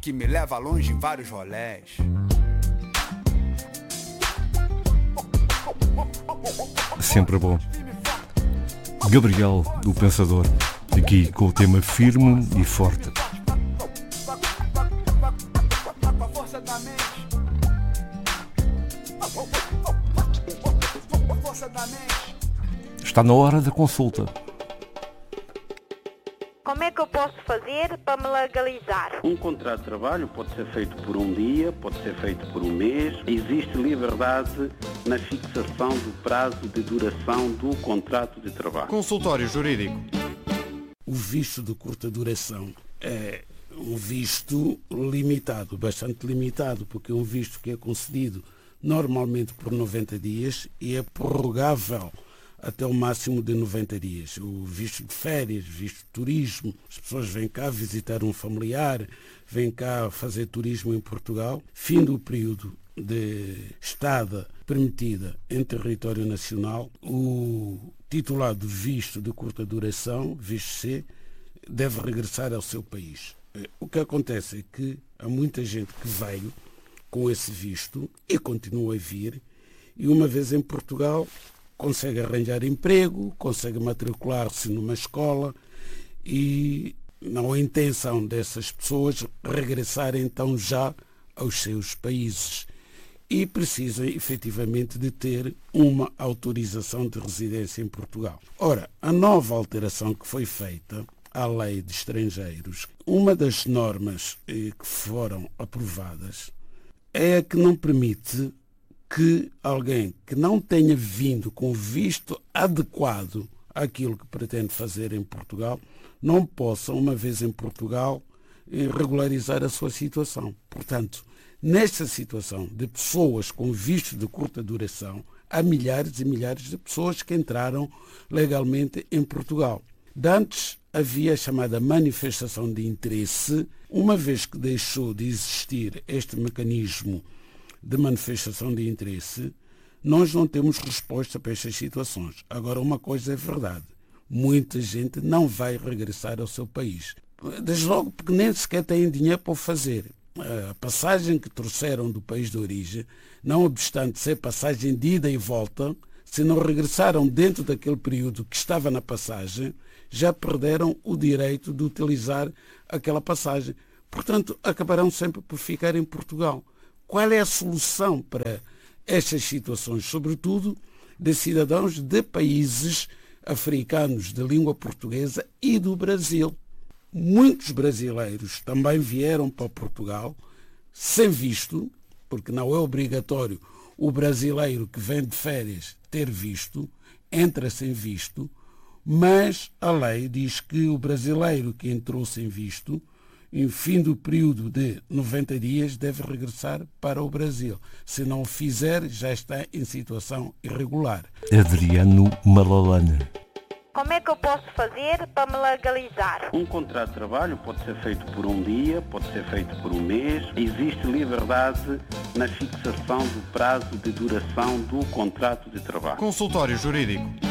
que me leva longe em vários rolés. Sempre bom. Gabriel, o Pensador, aqui com o tema firme e forte. Está na hora da consulta. Como é que eu posso fazer para me legalizar? Um contrato de trabalho pode ser feito por um dia, pode ser feito por um mês. Existe liberdade na fixação do prazo de duração do contrato de trabalho. Consultório Jurídico. O visto de curta duração é um visto limitado, bastante limitado, porque é um visto que é concedido normalmente por 90 dias e é prorrogável até o máximo de 90 dias. O visto de férias, visto de turismo, as pessoas vêm cá visitar um familiar, vêm cá fazer turismo em Portugal. Fim do período de estada permitida em território nacional, o titular do visto de curta duração, visto C, deve regressar ao seu país. O que acontece é que há muita gente que veio com esse visto e continua a vir, e uma vez em Portugal consegue arranjar emprego, consegue matricular-se numa escola e não há intenção dessas pessoas regressarem então já aos seus países e precisam efetivamente de ter uma autorização de residência em Portugal. Ora, a nova alteração que foi feita à lei de estrangeiros, uma das normas que foram aprovadas é a que não permite que alguém que não tenha vindo com visto adequado àquilo que pretende fazer em Portugal não possa, uma vez em Portugal, regularizar a sua situação. Portanto, nesta situação de pessoas com visto de curta duração, há milhares e milhares de pessoas que entraram legalmente em Portugal. Antes havia a chamada manifestação de interesse, uma vez que deixou de existir este mecanismo de manifestação de interesse, nós não temos resposta para estas situações. Agora, uma coisa é verdade, muita gente não vai regressar ao seu país. Desde logo porque nem sequer têm dinheiro para o fazer. A passagem que trouxeram do país de origem, não obstante ser passagem de ida e volta, se não regressaram dentro daquele período que estava na passagem, já perderam o direito de utilizar aquela passagem. Portanto, acabarão sempre por ficar em Portugal. Qual é a solução para estas situações, sobretudo de cidadãos de países africanos de língua portuguesa e do Brasil? Muitos brasileiros também vieram para Portugal sem visto, porque não é obrigatório o brasileiro que vem de férias ter visto, entra sem visto, mas a lei diz que o brasileiro que entrou sem visto, em fim do período de 90 dias, deve regressar para o Brasil. Se não o fizer, já está em situação irregular. Adriano Malalane. Como é que eu posso fazer para me legalizar? Um contrato de trabalho pode ser feito por um dia, pode ser feito por um mês. Existe liberdade na fixação do prazo de duração do contrato de trabalho. Consultório Jurídico.